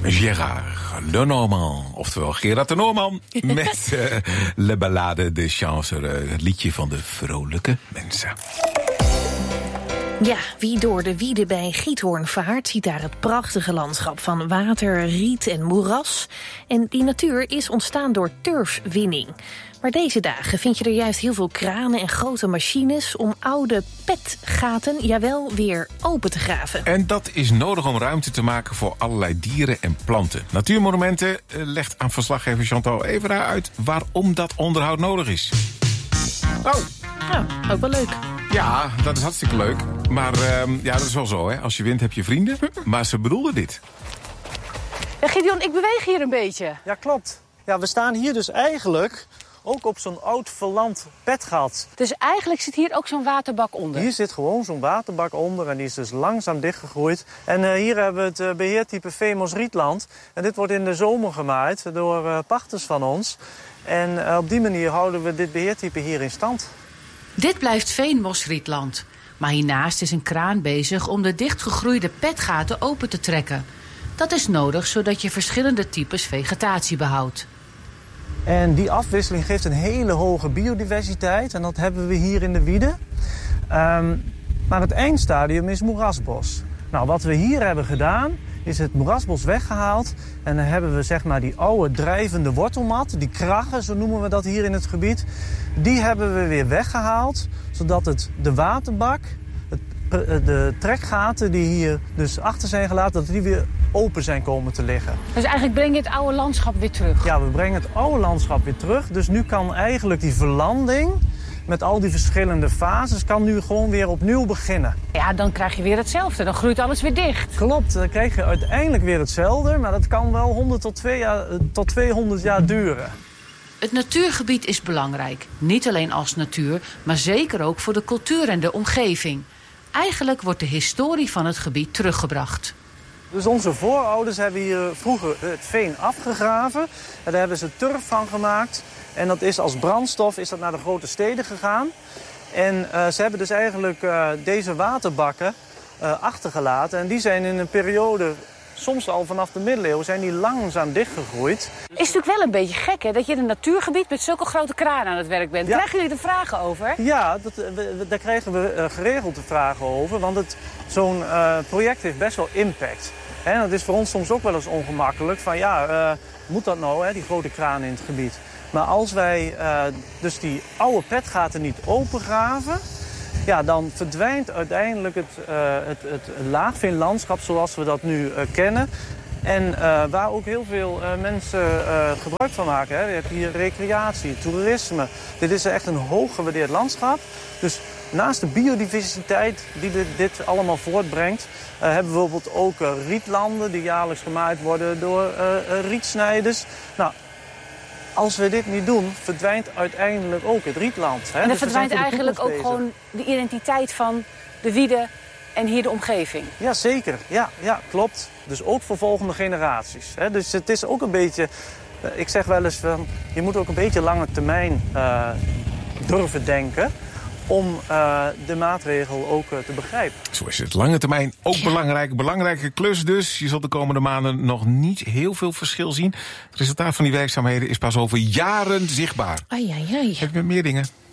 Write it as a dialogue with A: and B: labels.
A: Gérard Lenormand, oftewel Gerard de Noorman, met Le Ballade de Chance, het liedje van de vrolijke mensen.
B: Ja, wie door de Wiede bij Giethoorn vaart, ziet daar het prachtige landschap van water, riet en moeras. En die natuur is ontstaan door turfwinning. Maar deze dagen vind je er juist heel veel kranen en grote machines om oude petgaten, jawel, weer open te graven.
A: En dat is nodig om ruimte te maken voor allerlei dieren en planten. Natuurmonumenten legt aan verslaggever Chantal Evera uit waarom dat onderhoud nodig is.
B: Oh, ook wel leuk.
A: Ja, dat is hartstikke leuk. Maar ja, dat is wel zo, hè. Als je wint heb je vrienden. Maar ze bedoelden dit.
C: Gideon, ik beweeg hier een beetje.
D: Ja, klopt. Ja, we staan hier dus eigenlijk ook op zo'n oud verlamd petgat.
C: Dus eigenlijk zit hier ook zo'n waterbak onder?
D: Hier zit gewoon zo'n waterbak onder en die is dus langzaam dichtgegroeid. En hier hebben we het beheertype Femos Rietland. En dit wordt in de zomer gemaaid door pachters van ons. En op die manier houden we dit beheertype hier in stand.
E: Dit blijft veenmosrietland. Maar hiernaast is een kraan bezig om de dichtgegroeide petgaten open te trekken. Dat is nodig zodat je verschillende types vegetatie behoudt.
D: En die afwisseling geeft een hele hoge biodiversiteit. En dat hebben we hier in de Wiede. Maar het eindstadium is moerasbos. Nou, wat we hier hebben gedaan is het moerasbos weggehaald. En dan hebben we zeg maar die oude drijvende wortelmat, die kraggen, zo noemen we dat hier in het gebied. Die hebben we weer weggehaald, zodat de waterbak, de trekgaten die hier dus achter zijn gelaten, dat die weer open zijn komen te liggen.
C: Dus eigenlijk breng je het oude landschap weer terug?
D: Ja, we brengen het oude landschap weer terug. Dus nu kan eigenlijk die verlanding met al die verschillende fases kan nu gewoon weer opnieuw beginnen.
C: Ja, dan krijg je weer hetzelfde. Dan groeit alles weer dicht.
D: Klopt, dan krijg je uiteindelijk weer hetzelfde. Maar dat kan wel 100 tot 200 jaar duren.
E: Het natuurgebied is belangrijk. Niet alleen als natuur, maar zeker ook voor de cultuur en de omgeving. Eigenlijk wordt de historie van het gebied teruggebracht.
D: Dus onze voorouders hebben hier vroeger het veen afgegraven. En daar hebben ze turf van gemaakt. En dat is als brandstof naar de grote steden gegaan. En ze hebben dus eigenlijk deze waterbakken achtergelaten. En die zijn in een periode, soms al vanaf de middeleeuwen, zijn die langzaam dichtgegroeid.
C: Is natuurlijk wel een beetje gek, hè? Dat je in een natuurgebied met zulke grote kranen aan het werk bent.
D: Ja.
C: Krijgen jullie er vragen over?
D: Ja, daar krijgen we geregeld de vragen over. Want zo'n project heeft best wel impact. En dat is voor ons soms ook wel eens ongemakkelijk. Van ja, moet dat nou, hè, die grote kraan in het gebied? Maar als wij dus die oude petgaten niet opengraven, ja, dan verdwijnt uiteindelijk het laagveenlandschap zoals we dat nu kennen. En waar ook heel veel mensen gebruik van maken. Hè. Je hebt hier recreatie, toerisme. Dit is echt een hoog gewaardeerd landschap. Dus naast de biodiversiteit die dit allemaal voortbrengt, hebben we bijvoorbeeld ook rietlanden die jaarlijks gemaaid worden door rietsnijders. Nou, als we dit niet doen, verdwijnt uiteindelijk ook het rietland. Hè?
C: En dan
D: dus
C: verdwijnt eigenlijk ook gewoon de identiteit van de Wiede en hier de omgeving.
D: Ja, zeker. Ja, klopt. Dus ook voor volgende generaties. Hè? Dus het is ook een beetje, ik zeg wel eens van, je moet ook een beetje lange termijn durven denken om de maatregel ook te begrijpen.
A: Zo is het. Lange termijn ook belangrijk. Belangrijke klus dus. Je zult de komende maanden nog niet heel veel verschil zien. Het resultaat van die werkzaamheden is pas over jaren zichtbaar.
B: Ai.
A: Heb je meer dingen?